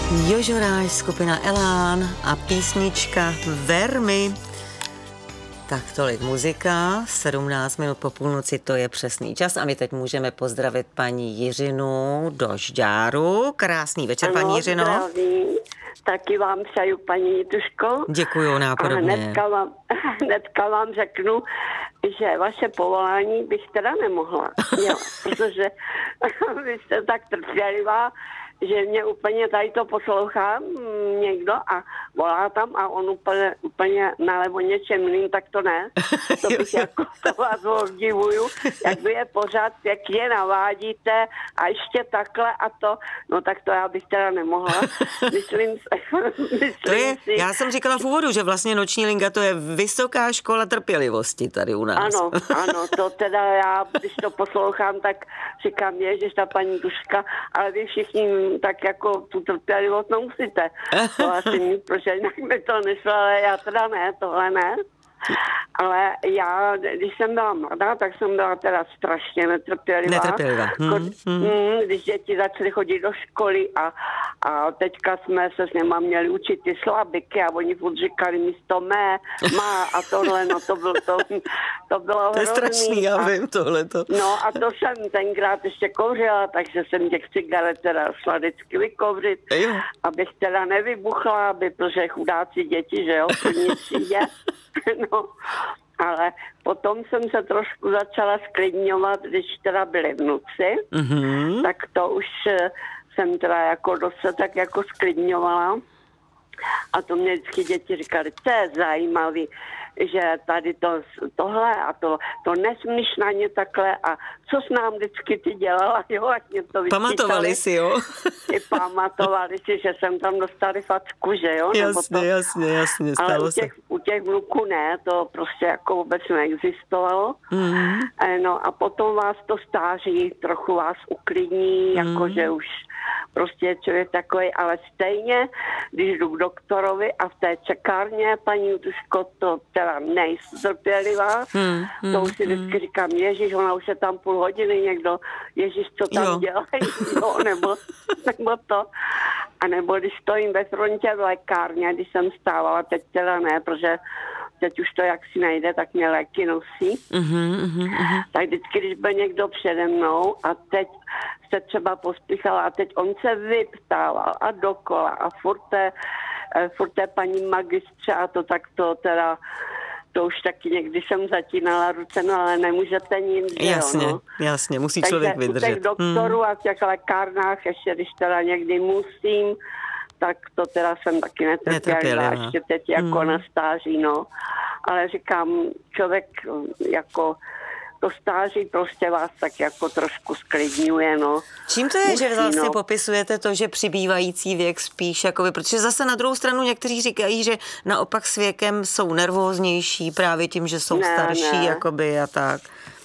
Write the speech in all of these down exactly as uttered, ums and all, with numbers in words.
Jožoráš, skupina Elán a písnička Vermi. Tak tolik muzika, sedmnáct minut po půlnoci, to je přesný čas a my teď můžeme pozdravit paní Jiřinu do Žďáru. Krásný večer, ano, paní Jiřino. Zdravím. Taky vám přeju, paní Jituško. Děkuju, nápodobně. A hnedka vám, hnedka vám řeknu, že vaše povolání bych teda nemohla, jo, protože vy jste tak trpělivá, že mě úplně tady to poslouchá někdo a volá tam a on úplně, úplně nalevo něčem jiným, tak to ne. To bych jako to vás obdivuju, jak vy je pořád pěkně navádíte a ještě takhle a to, no tak to já bych teda nemohla. Myslím, myslím to je, si, já jsem říkala v úvodu, že vlastně Noční linka to je vysoká škola trpělivosti tady u nás. Ano, ano, to teda já, když to poslouchám, tak říkám, ježiš, ta paní Duška, ale vy všichni tak jako tu trpělivost nemusíte. To asi mít, protože jinak by to nešlo, ale já teda ne, tohle ne. Ale já, když jsem byla mladá, tak jsem byla teda strašně netrpělivá. Netrpělivá. Hmm, hmm. Když děti začaly chodit do školy a, a teďka jsme se s něma měli učit ty slabiky a oni furt říkali místo mé, má a tohle, no to bylo to, to bylo To je hrozný. strašný, já a, vím tohleto. No a to jsem tenkrát ještě kouřila, takže jsem těch cigaret teda šla vždycky vykouřit, Jo. abych teda nevybuchla, aby, protože chudáci děti, že jo, v první třídě. No, ale potom jsem se trošku začala sklidňovat, když teda byli vnuci, mm-hmm. tak to už jsem teda jako dost se tak jako sklidňovala. A to mě vždycky děti říkali, to je zajímavý, že tady to, tohle a to, to nesmíš na ně takhle a co s nám vždycky ty dělala, jo, ať mě to vyčítali. Pamatovali si, jo? I pamatovali si, že jsem tam dostali facku, že jo? Jasně, Nebo to, jasně, jasně, stalo ale u se. těch, u těch vnuků ne, to prostě jako vůbec neexistovalo. Mm. No a potom vás to stáří, trochu vás uklidní, mm. jakože už prostě je člověk takový, ale stejně, když jdu k doktorovi a v té čekárně, paní Jutuško, to teda nejsou trpělivá, hmm, hmm, to už si vždycky hmm. říkám, ježiš, ona už je tam půl hodiny někdo, ježiš, co tam jo. dělají, no, nebo, nebo to. A nebo když stojím ve frontě v lékárně, když jsem stávala, teď teda ne, protože teď už to jak si najde, tak mě léky nosí. Uh-huh, uh-huh. Tak vždycky, když byl někdo přede mnou a teď se třeba pospíchala a teď on se vyptával a dokola a furt té, furt té paní magistře a to tak to teda, to už taky někdy jsem zatínala ruce, no ale nemůžete nic, jasně, jo, no. Jasně, musí Takže člověk vydržet. u těch doktorů hmm. a v těch lékárnách, ještě když teda někdy musím, tak to teda jsem taky netrpělivá, ještě teď jako hmm. na stáří, no. Ale říkám, člověk jako to stáří prostě vás tak jako trošku sklidňuje, no. Čím to je, Musí, že vlastně no. popisujete to, že přibývající věk spíš, jakoby, protože zase na druhou stranu někteří říkají, že naopak s věkem jsou nervóznější právě tím, že jsou ne, starší, ne. jakoby a tak.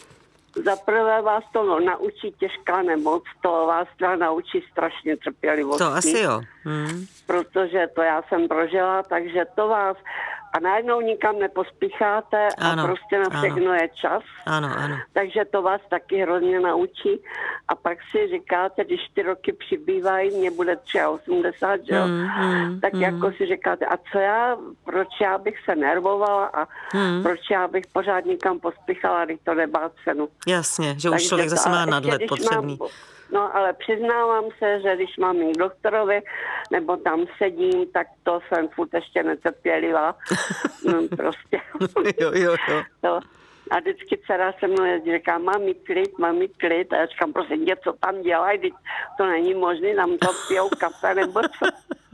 Zaprvé vás to naučí těžká nemoc, to vás teda naučí strašně trpělivosti. To asi jo. Hmm. Protože to já jsem prožila, takže to vás a najednou nikam nepospícháte a ano, prostě na všechno ano. je čas. Ano, ano. Takže to vás taky hrozně naučí. A pak si říkáte, když ty roky přibývají, mě bude osmdesát tři, že jo? Mm, mm, tak mm. jako si říkáte, a co já, proč já bych se nervovala a mm. proč já bych pořád nikam pospíchala, když to nemá cenu. Jasně, že už člověk zase má nadhled potřebný. Mám, no ale přiznávám se, že když mám jít k doktorovi, nebo tam sedím, tak to jsem furt ještě netrpělivá. No, prostě. jo, jo, jo. To. A vždycky dcera se mnou jezdí, říká, mám mít klid, mám mít klid. A já říkám, prosím tě, co tam dělají, teď to není možné, tam to pijou kafe nebo co.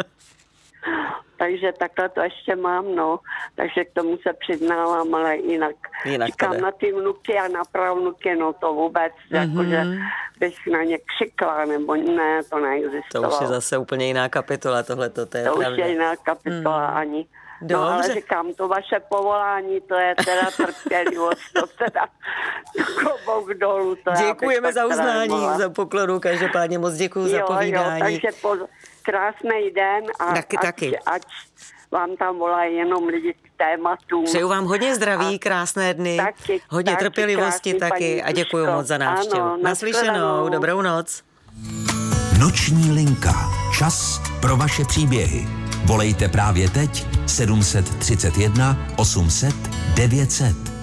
Takže takhle to ještě mám, no. Takže k tomu se přiznávám, ale jinak. jinak říkám na ty vnuky a na pravnuky, no to vůbec, mm-hmm. jakože bych na ně křikla, nebo ne, to neexistovalo. To už je zase úplně jiná kapitola, tohleto, to je To pravda. už je jiná kapitola mm. ani. Dobře. No ale říkám, to vaše povolání, to je teda trpělivost, to teda klobouk dolů. To děkujeme za uznání, za poklonu, každopádně moc děkuju jo, za povídání. Jo, takže po, krásný den a taky, ať, taky. ať vám tam volají jenom lidi k tématům. Přeju vám hodně zdraví, a krásné dny, taky, hodně taky, trpělivosti taky a děkuju moc za návštěvu. Naslyšenou, dobrou noc. Noční linka. Čas pro vaše příběhy. Volejte právě teď sedm set třicet jedna osm set devět set.